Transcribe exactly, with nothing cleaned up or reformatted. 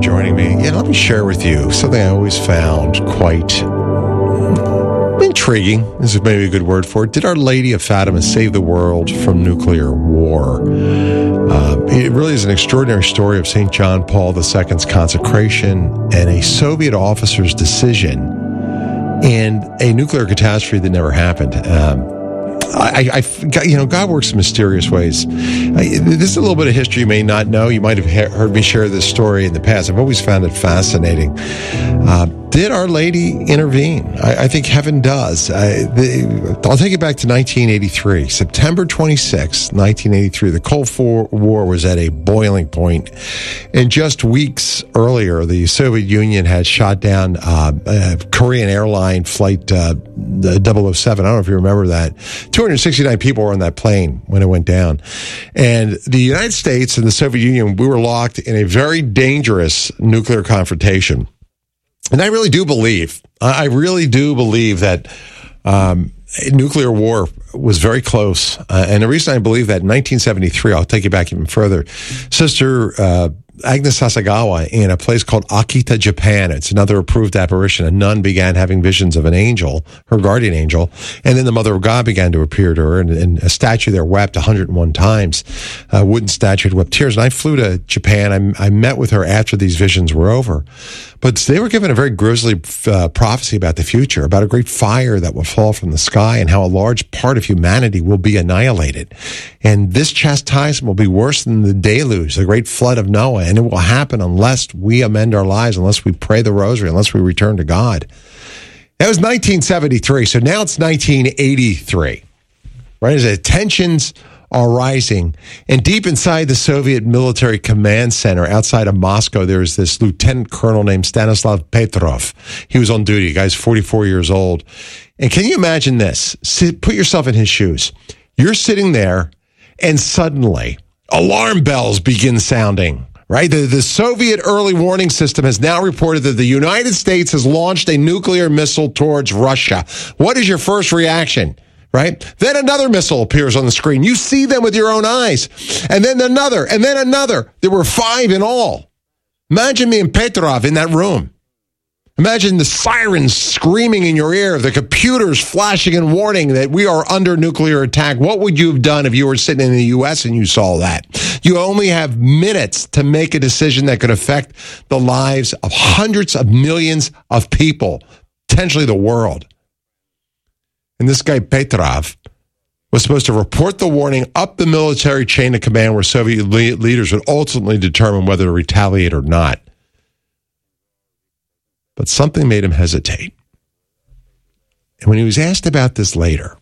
joining me. Yeah, let me share with you something I always found quite intriguing. This is maybe a good word for it. Did Our Lady of Fatima save the world from nuclear war? Uh, it really is an extraordinary story of Saint John Paul the Second's consecration and a Soviet officer's decision and a nuclear catastrophe that never happened. Um, I, I, you know, God works in mysterious ways. I, this is a little bit of history you may not know. You might have he- heard me share this story in the past. I've always found it fascinating. Uh, did Our Lady intervene? I, I think heaven does. I, the, I'll take it back to nineteen eighty-three, September twenty-sixth, nineteen eighty-three. The Cold War was at a boiling point, and just weeks earlier, the Soviet Union had shot down uh, a Korean airline flight uh, double oh seven. I don't know if you remember that. two hundred sixty-nine people were on that plane when it went down. And the United States and the Soviet Union, we were locked in a very dangerous nuclear confrontation. And I really do believe, I really do believe that um, nuclear war was very close. Uh, and the reason I believe that in nineteen seventy-three, I'll take you back even further, Sister uh, Agnes Sasagawa in a place called Akita, Japan. It's another approved apparition. A nun began having visions of an angel, her guardian angel, and then the Mother of God began to appear to her, and, and a statue there wept one hundred one times. A wooden statue had wept tears. And I flew to Japan. I, I met with her after these visions were over. But they were given a very grisly uh, prophecy about the future, about a great fire that will fall from the sky and how a large part of humanity will be annihilated. And this chastisement will be worse than the deluge, the great flood of Noah. And it will happen unless we amend our lives, unless we pray the rosary, unless we return to God. That was nineteen seventy-three. So now it's nineteen eighty-three, right? As the tensions are rising. And deep inside the Soviet military command center outside of Moscow, there is this lieutenant colonel named Stanislav Petrov. He was on duty. The guy's forty-four years old. And can you imagine this? Sit, put yourself in his shoes. You're sitting there, and suddenly alarm bells begin sounding. Right? The, the Soviet early warning system has now reported that the United States has launched a nuclear missile towards Russia. What is your first reaction? Right? Then another missile appears on the screen. You see them with your own eyes. And then another, and then another. There were five in all. Imagine me and Petrov in that room. Imagine the sirens screaming in your ear, the computers flashing and warning that we are under nuclear attack. What would you have done if you were sitting in the U S and you saw that? You only have minutes to make a decision that could affect the lives of hundreds of millions of people, potentially the world. And this guy, Petrov, was supposed to report the warning up the military chain of command where Soviet le- leaders would ultimately determine whether to retaliate or not. But something made him hesitate. And when he was asked about this later,